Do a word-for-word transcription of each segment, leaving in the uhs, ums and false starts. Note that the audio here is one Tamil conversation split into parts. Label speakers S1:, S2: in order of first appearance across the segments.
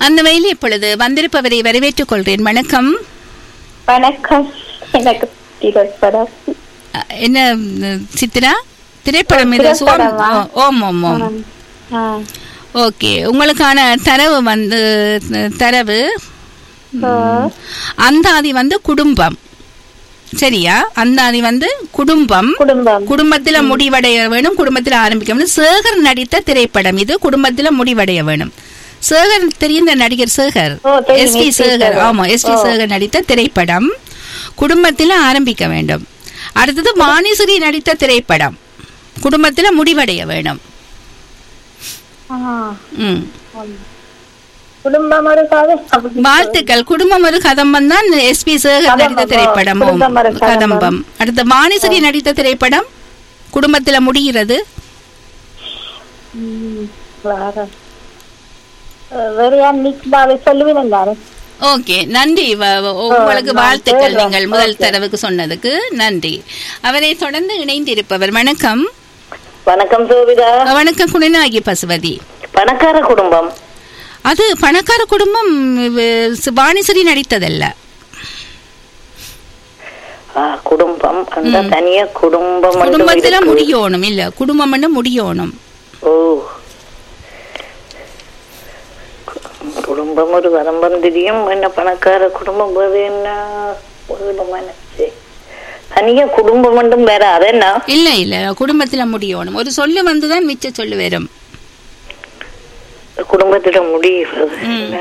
S1: அந்த வகையில் இப்பொழுது வந்திருப்பவரை வரவேற்றுக் கொள்கிறேன். வணக்கம்.
S2: வணக்கம். எனக்கு திரைப்படம்
S1: என்ன சித்ரா திரைப்படம் இது? ஓம் ஓம் ஓம். ஓகே, உங்களுக்கான தரவு வந்து தரவு அந்தாதி வந்து குடும்பம். சரியா? அந்தாதி வந்து குடும்பம். குடும்பத்துல முடிவடைய வேணும், குடும்பத்துல ஆரம்பிக்க வேணும். சேகர் நடித்த திரைப்படம் இது. குடும்பத்துல முடிவடைய வேணும். சேகர் தெரிந்த நடிகர் சேகர், எஸ் டி சேகர். ஆமா, எஸ் டி சேகர் நடித்த திரைப்படம் குடும்பத்துல ஆரம்பிக்க வேண்டும். அடுத்தது வாணிஸ்ரீ நடித்த திரைப்படம் குடும்பத்துல முடிவடைய வேணும். வாழ்த்துக்கள். குடும்பம் ஒரு கதம்பம் தான் எஸ் பி சேகர் நடித்த திரைப்படம் கதம்பம். அடுத்த வாணிஸ்ரீ நடித்த திரைப்படம் குடும்பத்துல முடிகிறது. ஓகே, நன்றி. உங்களுக்கு வாழ்த்துக்கள், நீங்கள் முதல் தரவுக்கு சொன்னதுக்கு நன்றி. அவரை தொடர்ந்து இணைந்திருப்பவர் வணக்கம்.
S3: வணக்கம் சோபிதா.
S1: வணக்கம் குணநாயகி பசுபதி.
S3: பணக்கார குடும்பம்
S1: அது பணக்கார குடும்பம் வாணிஸ்ரீ நடித்ததல்ல.
S3: குடும்பம் அந்த தனிய குடும்பம்
S1: குடும்பத்துல முடியணும். இல்ல, குடும்பம் முடியணும்.
S3: ஓ, குடும்பம் ஒரு வரம்பம் தெரியும். என்ன பணக்கார குடும்பம் என்ன தனிய குடும்பம் மட்டும் வேற அதென்ன?
S1: இல்ல இல்ல, குடும்பத்துல முடியணும். ஒரு சொல்லு வந்துதான் மிச்ச சொல்லு வரும்.
S3: குடும்பத்தில முடிகிறது.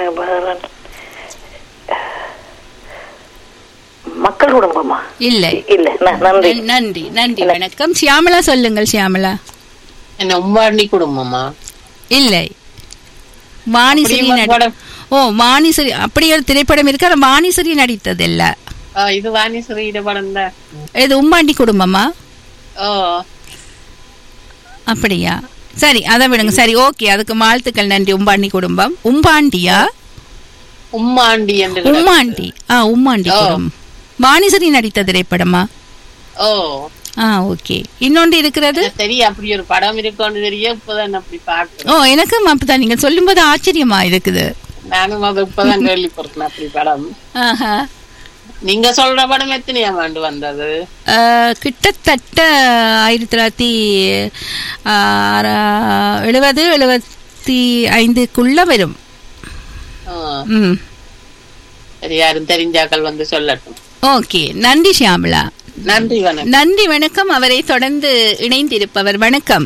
S3: மக்கள் குடும்பமா?
S1: இல்ல
S3: இல்ல. நன்றி
S1: நன்றி நன்றி. வணக்கம். சியாமலா சொல்லுங்கள். சியாமலா.
S4: என்ன உம்பாண்டி குடும்பமா?
S1: இல்லை, வாணிஸ்ரீ. ஓ, வாணிஸ்ரீ. அப்படி ஒரு திரைப்படம் இருக்கு, வாணிஸ்ரீ நடித்தது இல்ல.
S4: இது வாணிஸ்ரீ படம் தான்.
S1: இது உம்பாண்டி குடும்பமா?
S4: ஓ,
S1: அப்படியா? சரி, அதை விடுங்க. சரி, ஓகே, அதுக்கு வாழ்த்துக்கள், நன்றி. உம்பாண்டி குடும்பம். உம்பாண்டியா?
S4: உம்மாண்டி.
S1: உம்மாண்டி. ஆ, உம்மாண்டி குடும்பம் வாணிஸ்ரீ நடித்த திரைப்படமா?
S4: ஓ,
S1: ஆ, ஓகே. இன்னொன்று இருக்கிறது.
S4: சரி, அப்படி ஒரு படம் இருக்குன்னு தெரியும். இப்பதான் அப்படி பாக்குறேன்.
S1: ஓ, எனக்கும் அப்பதான் நீங்க சொல்லும் போது ஆச்சரியமா இருக்குது.
S4: நானும் அதை இப்பதான் கேள்விப்பட்டேன் அப்படி படம்.
S1: ஆஹா.
S4: நீங்க சொல்ற படம் எத்தனையாம் ஆண்டு வந்தது?
S1: கிட்டத்தட்ட ஆயிரத்தி தொள்ளாயிரத்தி எழுபது எழுபத்தி ஐந்துக்குள்ள வரும்.
S4: சரி, யாரும் தெரிஞ்சாக்கள் வந்து சொல்லட்டும்.
S1: ஓகே, நன்றி ஷியாமலா.
S4: நன்றி. வணக்கம்.
S1: நன்றி. வணக்கம். அவரை தொடர்ந்து இணைந்திருப்பவர் வணக்கம்.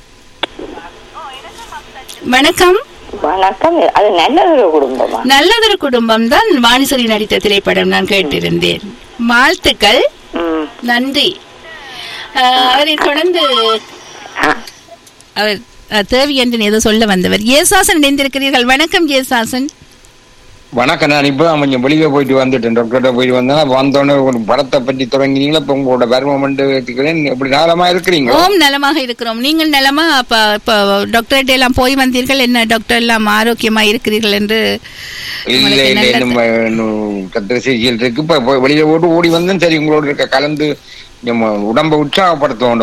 S1: வணக்கம்.
S3: வணக்கம். அது நல்லதொரு குடும்பமா?
S1: நல்லதொரு குடும்பம் தான் வாணிஸ்ரீ நடித்த திரைப்படம் நான் கேட்டிருந்தேன். வாழ்த்துக்கள், நன்றி. அவரை தொடர்ந்து அவர் தேவி என்று ஏதோ சொல்ல வந்தவர் ஏசாசன் இணைந்திருக்கிறீர்கள். வணக்கம் ஏசாசன்.
S5: வணக்கம். நான் இப்ப கொஞ்சம் வெளியே போயிட்டு வந்துட்டேன். டாக்டர்கிட்ட போயிட்டு வந்தேன். வந்தோடனே ஒரு படத்தை பற்றி தொடங்கினீங்களா? இப்ப உங்களோட பர்மமெண்ட் எடுத்துக்கிறேன். எப்படி நலமா இருக்கிறீங்க?
S1: ஓம், நலமாக இருக்கிறோம். நீங்கள் நலமா? அப்ப இப்ப டாக்டர்கிட்ட எல்லாம் போய் வந்தீர்கள்? என்ன டாக்டர் எல்லாம் ஆரோக்கியமா இருக்கிறீர்கள் என்று?
S5: இல்ல இல்ல, டாக்டர் சிகிச்சையில் இருக்கு. இப்ப வெளியில போட்டு ஓடி வந்தேன். சரி, உங்களோட இருக்க கலந்து உடம்பை உற்சாகப்படுத்த கொண்டு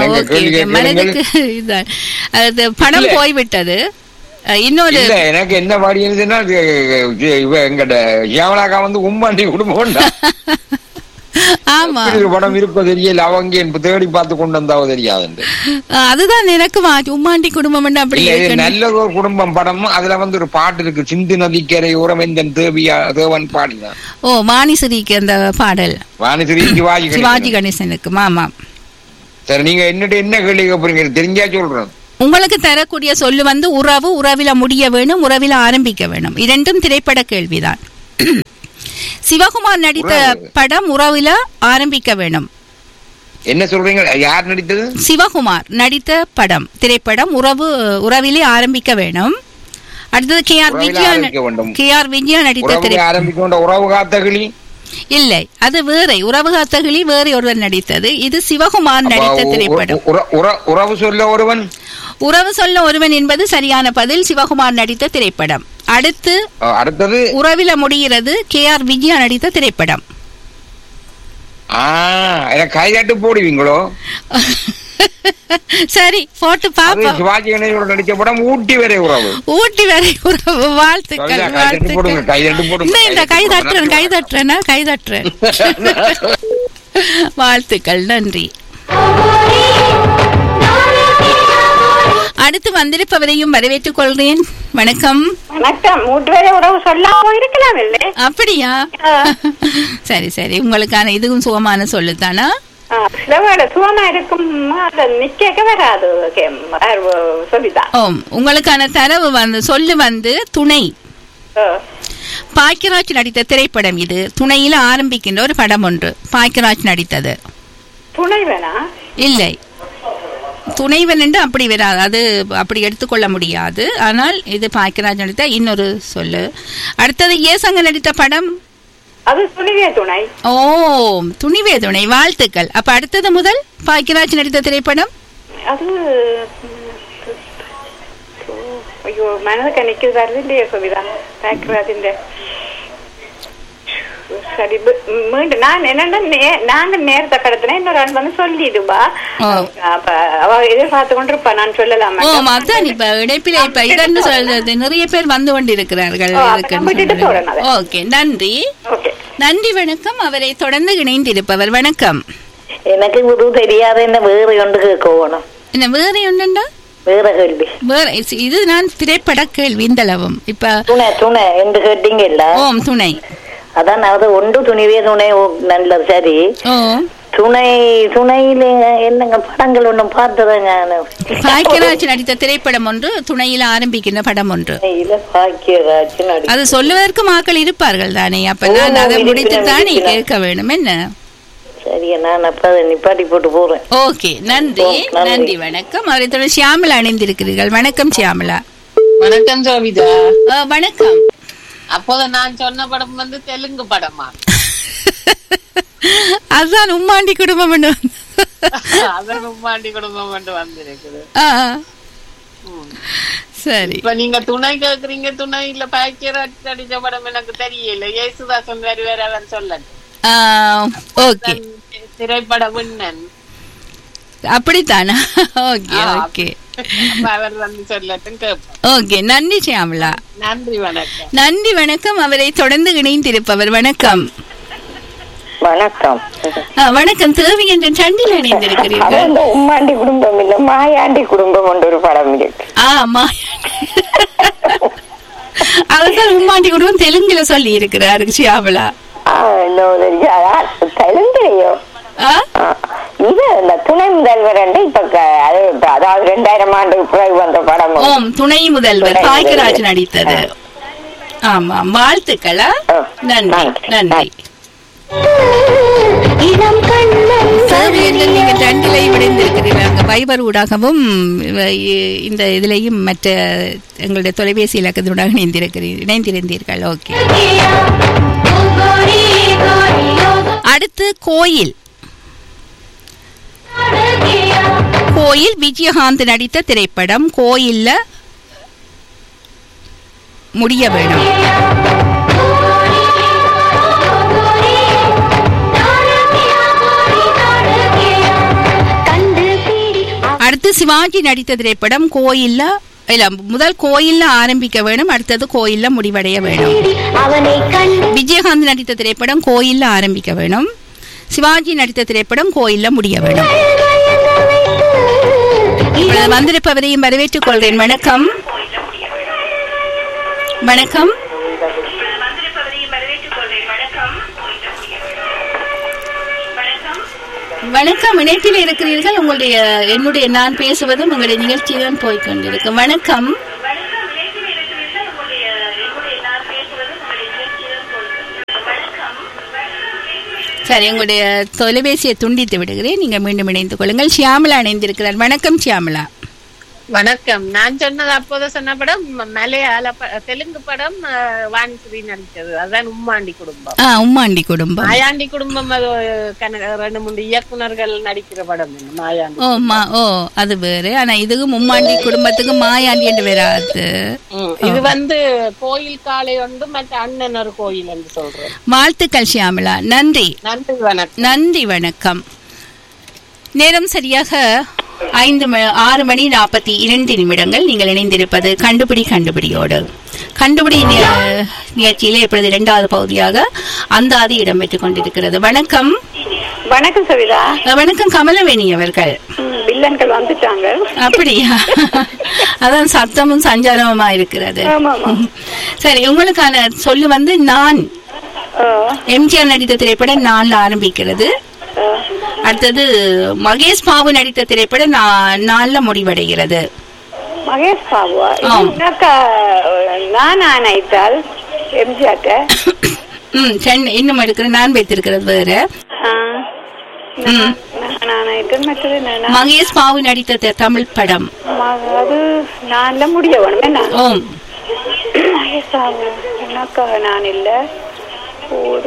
S1: வந்திருக்கேன். பணம் போய்விட்டது. இன்னொரு
S5: எனக்கு என்ன பாடி இருந்துன்னா, எங்கட ஷியாமலாக்கா வந்து உம்மாண்டி குடும்பம்.
S1: ஆமா,
S5: படம் இருப்ப தெரியல. அவங்க தேடி பார்த்து கொண்டு வந்தாவோ தெரியாது.
S1: அதுதான் எனக்கு உம்மாண்டி குடும்பம். அப்படி
S5: நல்ல ஒரு குடும்பம் படம். அதுல வந்து ஒரு பாட்டு இருக்கு, சிந்து நதிக்கரை உரமெந்தன் தேவியா தேவன் பாடினான்.
S1: ஓ, வாணிஸ்ரீக்கு அந்த பாடல்.
S5: வாணிஸ்ரீ சிவாஜி
S1: சிவாஜி கணேசனுக்கு. மாமா.
S5: சரி, நீங்க என்னட்டு என்ன கேள்வி கேட்பீங்க? தெரிஞ்சா சொல்றேன்.
S1: உங்களுக்கு தரக்கூடிய சொல்லு வந்து உறவு. உறவில முடிய வேணும், உறவில ஆரம்பிக்க வேணும். இரண்டும் திரைப்பட கேள்விதான். சிவகுமார் நடித்த படம் உறவில ஆரம்பிக்க வேணும்.
S5: என்ன சொல்றீங்க? யார் நடித்தது?
S1: சிவகுமார் நடித்த படம் திரைப்படம் உறவு உறவிலே ஆரம்பிக்க வேணும். அடுத்தது K R Vijaya K R Vijaya நடித்த திரைப்படம்
S5: உறவு காத்தகிளி.
S1: இல்லை, அது வேற. உறவு காத்தகிளி வேற ஒருவர் நடித்தது. இது சிவகுமார் நடித்த திரைப்படம்.
S5: உறவு சொல்ல ஒருவன்.
S1: உறவு சொல்ல ஒருவன் என்பது சரியான பதில். சிவகுமார் நடித்த திரைப்படம். அடுத்து
S5: அடுத்தது
S1: உறவில முடிகிறது. கே ஆர் விஜயா நடித்த திரைப்படம்.
S5: கையாட்டு போடுவீங்களோ?
S1: சரி போட்டு பாப்போம்.
S5: சிவாஜி கணேசனோட நடிச்ச படம் ஊட்டி வரை உறவு.
S1: ஊட்டி வரை உறவு. வாழ்த்துக்கள் வாழ்த்துக்கள். இந்த கை தட்டுறேன் கை தட்டுறேன்னா கை தட்டுறேன். வாழ்த்துக்கள் நன்றி. அடுத்து வந்திருப்பவரையும் வரவேற்றுக் கொள்றேன். வணக்கம்.
S2: வணக்கம். ஊட்டி வரை உறவு சொல்லாம இருக்கலாம் இல்ல?
S1: அப்படியா? சரி சரி, உங்களுக்கான இதுவும் சுகமான சொல்லுதானா?
S2: சுகமா இருக்கும். நிக்க வராது சொல்லிதான்.
S1: ஓம், உங்களுக்கான தரவு வந்து சொல்லு வந்து துணை. பாக்கியராஜ் நடித்த திரைப்படம் இது. துணையில ஆரம்பிக்கின்ற ஒரு படம் ஒன்று பாக்கியராஜ் நடித்தது.
S2: துணைவனா? இல்லை,
S1: துணைவன் என்று அப்படி வராது, அது அப்படி எடுத்துக்கொள்ள முடியாது. ஆனால் இது பாக்கியராஜ் நடித்த இன்னொரு சொல்லு. அடுத்தது ஏசங்க நடித்த படம்
S2: அது துணிவே துணை.
S1: ஓ, துணிவே துணை. வாழ்த்துக்கள். அப்ப அடுத்தது முதல் பாக்கியராஜ் நடித்த திரைப்படம்
S2: அது ஐயோ மனதுக்கு நிக்கிறது வருது இல்லையா கவிதா பாக்கியராஜின். சரி, மீண்டும் நான் என்னன்னா நாங்க நேரத்தை கடத்தினா இன்னொரு ஆள் வந்து சொல்லிடுவா. அப்ப அவ எதிர்பார்த்து கொண்டிருப்பா, நான் சொல்லலாமா?
S1: அதான் இப்ப இடைப்பில இப்ப இதன்னு சொல்றது நிறைய பேர் வந்து கொண்டிருக்கிறார்கள். ஓகே, நன்றி நன்றி. வணக்கம். அவரை தொடர்ந்து இணைந்திருப்பவர் வணக்கம்.
S3: எனக்கு இது தெரியாத என்ன வேற ஒன்று கேட்கணும்.
S1: என்ன வேற ஒன்றுண்டா?
S3: வேற கேள்வி.
S1: வேற இது நான் திரைப்பட கேள்வி இந்தளவும். இப்ப
S3: துணை துணை என்று கேட்டீங்க இல்ல?
S1: ஓம், துணை.
S3: அதான் அது ஒன்று துணிவே துணை. நல்லது, சரி. துணை துணையில என்னங்க படங்கள் ஒன்றும் பார்த்ததான் ஞான.
S1: பாக்கியராஜ் நடித்த திரைப்படம் ஒன்று, துணையில ஆரம்பிக்கின்ற படம் ஒன்று.
S3: பாக்கியராஜ்
S1: அது சொல்லுவதற்கு மக்கள் இருப்பார்கள் தானே. அப்ப நான் அதை முடித்து தானே கேட்க வேணும். என்ன?
S3: சரியா, நான் அப்ப அதை நிப்பாட்டி போட்டு போறேன்.
S1: ஓகே, நன்றி நன்றி. வணக்கம். அவரை தொடர்ந்து சியாமலா அணிந்திருக்கிறீர்கள். வணக்கம் சியாமலா.
S4: வணக்கம் ஜோவிதா.
S1: வணக்கம்.
S4: அப்போது நான் சொன்ன படம் வந்து தெலுங்கு படமா?
S1: அதுதான் உம்மாண்டி குடும்பம்.
S4: அதான் உம்மாண்டி குடும்பம் வந்திருக்குது.
S1: சரி,
S4: இப்ப நீங்க துணை கேக்குறீங்க. துணை இல்ல பாக்கியராஜ் நடிச்ச படம் எனக்கு தெரியல. ஏசுதாசன் வேறு வேற அவர் சொல்லட்டும். திரைப்பட விண்ணன்
S1: அப்படித்தானா? ஓகே ஓகே,
S4: அவர் வந்து சொல்லட்டும் கேட்போம்.
S1: ஓகே, நன்றி சியாமலா.
S4: நன்றி, வணக்கம்.
S1: நன்றி, வணக்கம். அவரை தொடர்ந்து இணைந்திருப்பவர் வணக்கம்.
S3: வணக்கம்.
S1: வணக்கம். தேவி என்ற சண்டில் இணைந்திருக்கிறீர்கள்.
S3: உம்மாண்டி குடும்பம் இல்ல, மாயாண்டி குடும்பம் ஒன்று ஒரு படம் இருக்கு.
S1: ஆமா, அதுதான் உம்மாண்டி குடும்பம் தெலுங்குல சொல்லி இருக்கிறாரு சியாமலா.
S3: தெலுங்குலையோ இது இந்த துணை முதல்வர் இப்ப அதாவது ரெண்டாயிரம் ஆண்டுக்கு பிறகு வந்த படம்.
S1: ஓம், துணை முதல்வர் பாக்கியராஜ் நடித்தது. ஆமா, வாழ்த்துக்களா. நன்றி நன்றி. நீங்க ரெண்டிலை விடைந்திருக்கிறீர்கள். வைபர் ஊடாகவும் இந்த இதிலையும் மற்ற எங்களுடைய தொலைபேசி இலக்கத்தினூடாக இணைந்திருக்கிறீர்கள் இணைந்திருந்தீர்கள். ஓகே, அடுத்து கோயில். கோயில் விஜயகாந்த் நடித்த திரைப்படம். கோயில்ல முடிய வேணும். அடுத்து சிவாஜி நடித்த திரைப்படம். கோயில்ல இல்ல, முதல் கோயில்ல ஆரம்பிக்க வேணும், அடுத்தது கோயில்ல முடிவடைய வேணும். விஜயகாந்த் நடித்த திரைப்படம் கோயில்ல ஆரம்பிக்க வேணும். சிவாஜி நடித்த திரைப்படம் கோயில்ல முடிய வேணும். வந்திருப்பவரையும் வரவேற்றுக் கொள்கிறேன். வணக்கம். வணக்கம். வணக்கம். இணைப்பில் இருக்கிறீர்கள். உங்களுடைய என்னுடைய நான் பேசுவதும் உங்களுடைய நிகழ்ச்சி தான் போய்கொண்டிருக்கும். வணக்கம். சரி, உங்களுடைய தொலைபேசியை துண்டித்து விடுகிறேன். நீங்க மீண்டும் இணைந்து கொள்ளுங்கள். சியாமலா இணைந்திருக்கிறார். வணக்கம் சியாமலா.
S4: வணக்கம். நான் சொன்னது அப்போது சொன்ன படம் மலையாள தெலுங்கு படம் வாணிஸ்ரீ நடிச்சது. அதான் உம்மாண்டி குடும்பம்.
S1: உம்மாண்டி குடும்பம்.
S4: மாயாண்டி குடும்பம் ரெண்டு மூணு இயக்குனர்கள் நடிக்கிற படம். மாயாண்டி.
S1: ஓ மா ஓ அது வேறு. ஆனா இதுக்கும் உம்மாண்டி குடும்பத்துக்கு மாயாண்டி என்று வராது.
S4: இது வந்து கோயில் காலை ஒன்று மற்ற அண்ணன் ஒரு கோயில் என்று சொல்றேன்.
S1: வாழ்த்துக்கள் சியாமலா. நன்றி.
S4: நன்றி, வணக்கம்.
S1: நன்றி, வணக்கம். நேரம் சரியாக ஐந்து ஆறு மணி நாற்பத்தி இரண்டு நிமிடங்கள். நீங்கள் இணைந்திருப்பது கண்டுபிடி கண்டுபிடியோடு. கண்டுபிடி நிகழ்ச்சியிலே இப்பொழுது இரண்டாவது பகுதியாக அந்தாதி இடம்பெற்றுக் கொண்டிருக்கிறது. வணக்கம்.
S2: வணக்கம் சவிதா.
S1: வணக்கம் கமலவேணி அவர்கள்.
S2: வில்லன்கள் வந்துட்டாங்க.
S1: அப்படியா? அதான் சத்தமும் சஞ்சாரமுமா இருக்கிறது. சரி, உங்களுக்கான சொல்லு வந்து நான். எம்ஜிஆர் நடித்த திரைப்படம் நான்ல ஆரம்பிக்கிறது. அடுத்தது மகேஷ் பாபு நடித்த திரைப்படம் நான்ல முடிவடைகிறது.
S2: மகேஷ் பாபு நான் நினைத்தால் எம்ஜிஆர்
S1: இன்னும் எடுக்கிற நான் வைத்திருக்கிறது வேற. மகேஷ் பாபு நடித்த தமிழ் படம்
S2: அது நான்ல முடிய வேணும். ஓம் மகேஷ் பாபு எனக்காக நான் இல்ல ஒரு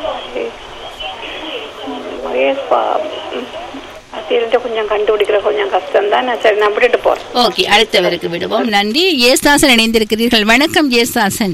S2: மகேஷ் பாபு கொஞ்சம் கண்டுபிடிக்கிற கொஞ்சம் கஷ்டம் தான். சரி, நான் விட்டுட்டு போறேன்.
S1: ஓகே, அடுத்தவருக்கு விடுவோம். நன்றி. ஏசுதாசன் இணைந்திருக்கிறீர்கள். வணக்கம் ஏசுதாசன்.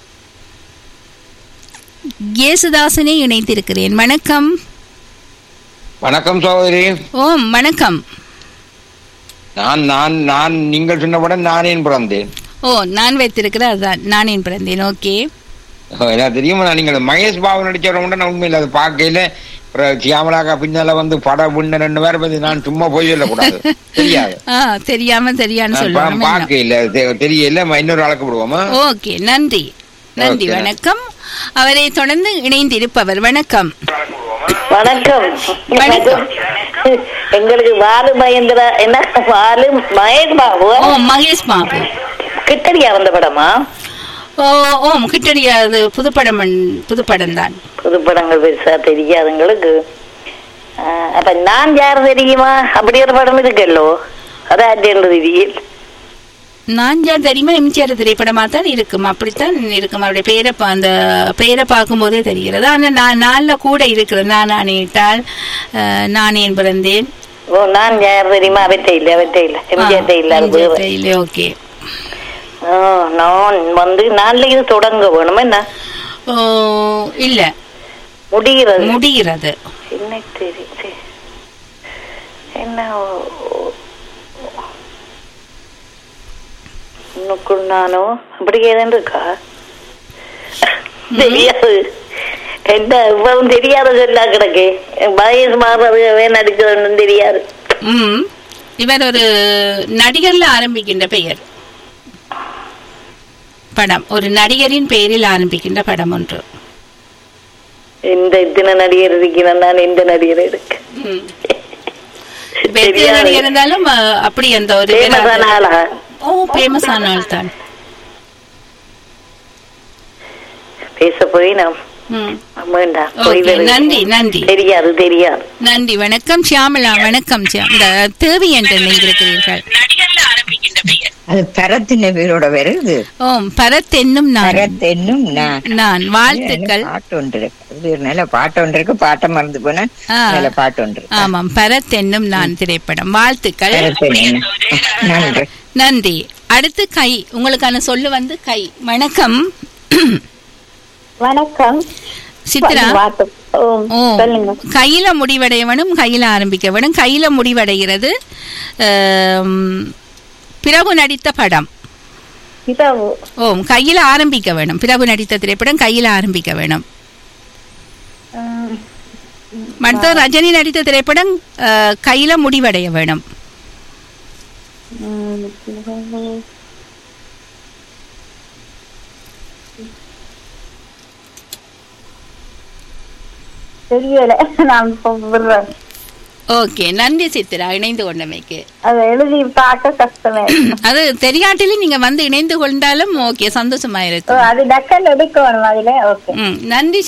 S1: ஏசுதாசனே இணைந்திருக்கிறேன். வணக்கம்.
S5: வணக்கம் சகோதரி.
S1: ஓம் வணக்கம்.
S5: நான் நான் நான் நீங்கள் சொன்னவுடன் நானேன் பிறந்தேன்.
S1: ஓ, நான் வைத்திருக்கிறேன், அதுதான் நானேன் பிறந்தேன். ஓகே,
S5: எனக்கு தெரியுமா? நீங்கள் மகேஷ் பாபு நடிச்சவங்க நான் உண்மையில் அது பார்க்கையில சியாமலாக்கா பின்னால வந்து படம் விண்ண ரெண்டு பேர் பத்தி நான் சும்மா போய் சொல்லக்கூடாது. தெரியாது,
S1: தெரியாம தெரியான்னு சொல்லுவாங்க.
S5: பார்க்கல தெரியல, இன்னொரு அழைக்க விடுவோமா?
S1: ஓகே, நன்றி நன்றி. வணக்கம். அவரை தொடர்ந்து இணைந்து இருப்பவர். வணக்கம்.
S3: வணக்கம். வணக்கம். எங்களுக்கு வாலு மகேந்திரா என்ன வாலு மகேஷ் பாபு.
S1: ஓ, மகேஷ் பாபு
S3: கிட்டடியா வந்த படமா?
S1: ஓம் கிட்டடியா, அது புதுப்படம். புதுப்படம் தான்.
S3: புதுப்படங்கள் பெருசா தெரியாதுங்களுக்கு. அப்ப நான் யாரு தெரியுமா? அப்படி ஒரு படம் இருக்குல்லோ, அதான் தெரியல.
S1: நான் யார் தெரியுமா? எம்ஜிஆர் திரைப்படமா தான் இருக்கும். அப்படித்தான் இருக்கும். அவருடைய பேரை அந்த பேரை பார்க்கும் போதே தெரிகிறது. ஆனா நான் நான்ல கூட இருக்கிறேன். நான் ஆணையிட்டால் நானேன் பிறந்தேன்.
S3: ஓ, நான் யார் தெரியுமா? அவற்றை இல்லை, அவற்றை இல்லை, எம்ஜிஆர் இல்லை.
S1: ஓகே,
S3: நான் வந்து நான்ல இது தொடங்க வேணும். என்ன
S1: இல்ல
S3: முடிகிறது
S1: முடிகிறது
S3: என்ன தெரியுது என்ன இன்னுக்குள் நானோ அப்படி ஏதேன் இருக்கா தெரியாது. என்ன இவ்வளவு தெரியாத சொல்லா கிடக்கு. மகேஷ் மாறது நடிக்கிறதுன்னு தெரியாது.
S1: ம் இவர் ஒரு நடிகர்ல ஆரம்பிக்கின்ற பெயர் படம். ஒரு நடிகரின் பெயரில் ஆரம்பிக்கின்ற படம் ஒன்று.
S3: எந்த இத்தனை நடிகர் இருக்கிறேன் நான். எந்த நடிகர் இருக்கு
S1: நடிகர் இருந்தாலும் அப்படி அந்த ஒரு ஓ ஃபேமஸ் ஆனாள் தான்
S3: பேச போய் நாம்
S1: நன்றி நன்றி.
S3: தெரியாது தெரியாது.
S1: நன்றி. வணக்கம் ஷியாமலா. வணக்கம். இந்த தேவி என்று நினைக்கிறீர்கள்.
S6: அது பரத் என்ன பேரோட வருது?
S1: ஓம் பரத் என்னும் நான்.
S6: பரத் என்னும்
S1: நான். வாழ்த்துக்கள்.
S6: பாட்டு ஒன்று இருக்கு, நல்ல பாட்டு ஒன்று இருக்கு. பாட்டை மறந்து போன நல்ல பாட்டு ஒன்று.
S1: ஆமாம், பரத் என்னும் நான் திரைப்படம். வாழ்த்துக்கள்.
S6: நன்றி
S1: நன்றி. அடுத்து கை. உங்களுக்கான சொல்லு வந்து கை. வணக்கம்.
S7: வணக்கம்
S1: சித்ரா. கையில முடிவடையவனும் கையில ஆரம்பிக்கவனும். கையில முடிவடைகிறது. பிரபு நடித்த படம். ஓம் கையில ஆரம்பிக்க வேணும். பிரபு நடித்த திரைப்படம் கையில ஆரம்பிக்க வேணும். மற்ற ரஜினி நடித்த திரைப்படம் கையில முடிவடைய வேணும்.
S7: தெரியல, நான் விடுறேன்.
S1: ஓகே, நன்றி சித்ரா இணைந்து கொண்டமைக்கு.
S7: அது எழுதி பார்க்க கஷ்டமே.
S1: அது தெரியாட்டிலும் நீங்க வந்து இணைந்து கொண்டாலும் ஓகே, சந்தோஷமா இருக்கு.
S7: அது டக்கல் எடுக்கணும் அதுல. ஓகே,
S1: நன்றி